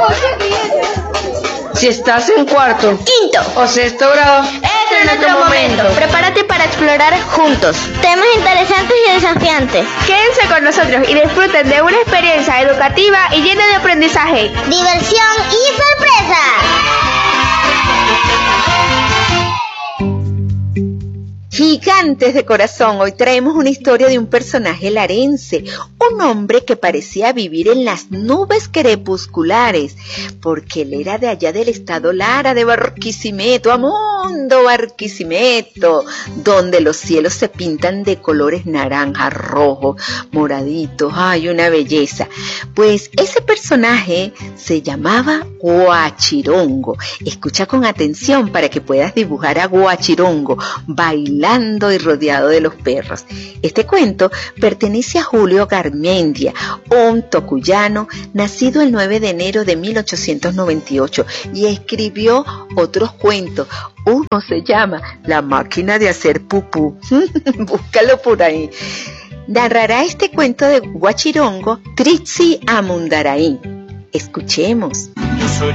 Si estás en cuarto, quinto o sexto grado, este es nuestro momento. Prepárate para explorar juntos temas interesantes y desafiantes. Quédense con nosotros y disfruten de una experiencia educativa y llena de aprendizaje, diversión y sorpresa. Gigantes de corazón, hoy traemos una historia de un personaje larense, un hombre que parecía vivir en las nubes crepusculares, porque él era de allá del estado Lara, de Barquisimeto, Amundo Barquisimeto, donde los cielos se pintan de colores naranja, rojo, moraditos, ¡ay, una belleza! Pues ese personaje se llamaba Guachirongo. Escucha con atención para que puedas dibujar a Guachirongo bailando y rodeado de los perros. Este cuento pertenece a Julio Garmendia, un tocuyano nacido el 9 de enero de 1898 y escribió otros cuentos. Uno se llama La máquina de hacer pupú. Búscalo por ahí. Narrará este cuento de Guachirongo Tritsi Amundarain. Escuchemos.